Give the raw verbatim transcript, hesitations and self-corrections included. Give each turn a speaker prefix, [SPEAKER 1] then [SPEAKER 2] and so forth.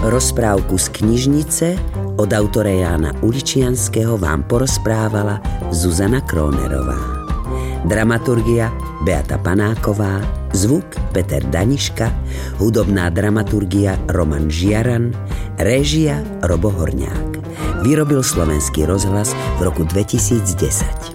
[SPEAKER 1] Rozprávku z knižnice od autora Jána Uličianského vám porozprávala Zuzana Krónerová. Dramaturgia Beata Panáková, zvuk Peter Daniška, hudobná dramaturgia Roman Žiaran, réžia Robo Horňák. Vyrobil Slovenský rozhlas v roku dvetisícdesať.